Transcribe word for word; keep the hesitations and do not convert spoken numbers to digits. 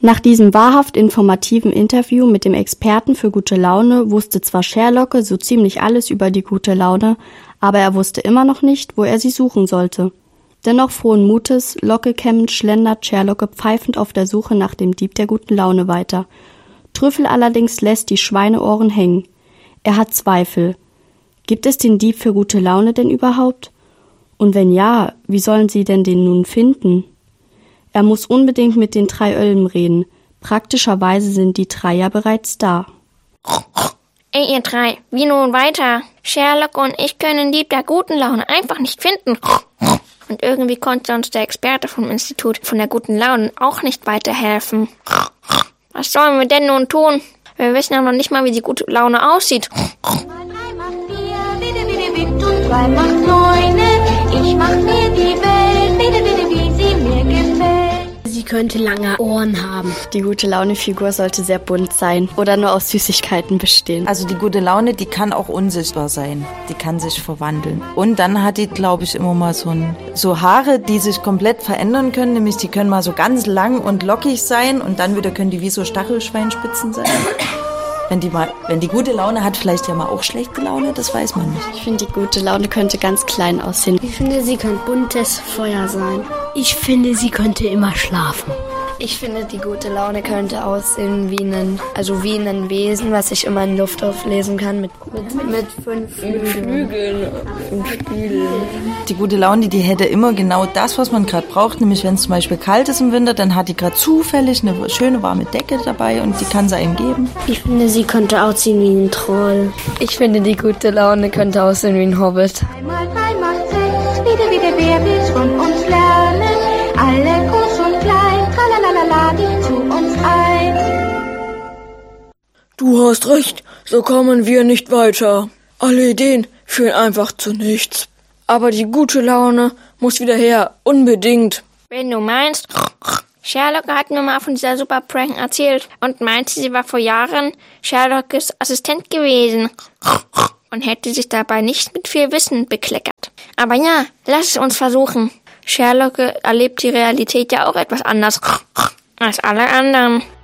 Nach diesem wahrhaft informativen Interview mit dem Experten für gute Laune wusste zwar Sherlock so ziemlich alles über die gute Laune, aber er wusste immer noch nicht, wo er sie suchen sollte. Dennoch frohen Mutes, Locke kämmend, schlendert Sherlock pfeifend auf der Suche nach dem Dieb der guten Laune weiter. Trüffel allerdings lässt die Schweineohren hängen. Er hat Zweifel. Gibt es den Dieb für gute Laune denn überhaupt? Und wenn ja, wie sollen sie denn den nun finden? Er muss unbedingt mit den drei Ölmen reden. Praktischerweise sind die drei ja bereits da. Ey, ihr drei, wie nun weiter? Sherlock und ich können Dieb der guten Laune einfach nicht finden. Und irgendwie konnte uns der Experte vom Institut von der guten Laune auch nicht weiterhelfen. Was sollen wir denn nun tun? Wir wissen ja noch nicht mal, wie die gute Laune aussieht. Drei macht vier, bitte, bitte, bitte, und zwei macht neune. Ich mach mir die Welt, bitte, bitte, wie sie mir gefällt. Sie könnte lange Ohren haben. Die gute Laune-Figur sollte sehr bunt sein oder nur aus Süßigkeiten bestehen. Also die gute Laune, die kann auch unsichtbar sein. Die kann sich verwandeln. Und dann hat die, glaube ich, immer mal so, ein, so Haare, die sich komplett verändern können. Nämlich die können mal so ganz lang und lockig sein und dann wieder können die wie so Stachelschweinspitzen sein. Wenn die, mal, wenn die gute Laune hat, vielleicht ja mal auch schlechte Laune, das weiß man nicht. Ich finde, die gute Laune könnte ganz klein aussehen. Ich finde, sie könnte buntes Feuer sein. Ich finde, sie könnte immer schlafen. Ich finde, die gute Laune könnte aussehen wie ein, also wie ein Wesen, was ich immer in Luft auflesen kann, mit, mit, mit fünf Flügeln. Fünf Flügeln. Die gute Laune, die hätte immer genau das, was man gerade braucht, nämlich wenn es zum Beispiel kalt ist im Winter, dann hat die gerade zufällig eine schöne warme Decke dabei und die kann sie einem geben. Ich finde, sie könnte aussehen wie ein Troll. Ich finde, die gute Laune könnte aussehen wie ein Hobbit. Einmal drei macht sechs, bitte, bitte, wer will's von uns lernen? Alle groß und klein, tralalala, die zu uns ein. Du hast recht, so kommen wir nicht weiter. Alle Ideen führen einfach zu nichts. Aber die gute Laune muss wieder her, unbedingt. Wenn du meinst, Sherlock hat mir mal von dieser super Prank erzählt und meinte, sie war vor Jahren Sherlocks Assistent gewesen und hätte sich dabei nicht mit viel Wissen bekleckert. Aber ja, lass es uns versuchen. Sherlock erlebt die Realität ja auch etwas anders als alle anderen.